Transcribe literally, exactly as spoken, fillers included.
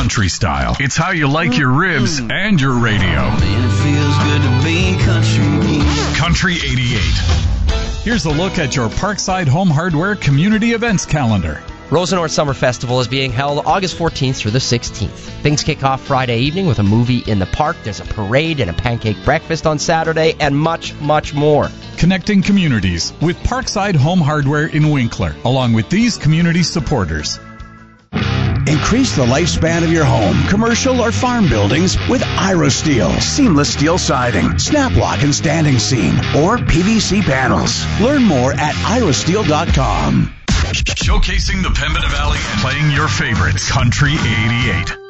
country style. It's how you like your ribs and your radio. Man, it feels good to be country. Country eighty-eight. Here's a look at your Parkside Home Hardware community events calendar. Rosenort Summer Festival is being held August fourteenth through the sixteenth. Things kick off Friday evening with a movie in the park. There's a parade and a pancake breakfast on Saturday, and much, much more. Connecting communities with Parkside Home Hardware in Winkler, along with these community supporters. Increase the lifespan of your home, commercial or farm buildings with Irosteel. Seamless steel siding, snap lock and standing seam, or P V C panels. Learn more at irosteel dot com. Showcasing the Pembina Valley and playing your favorites. Country eighty-eight.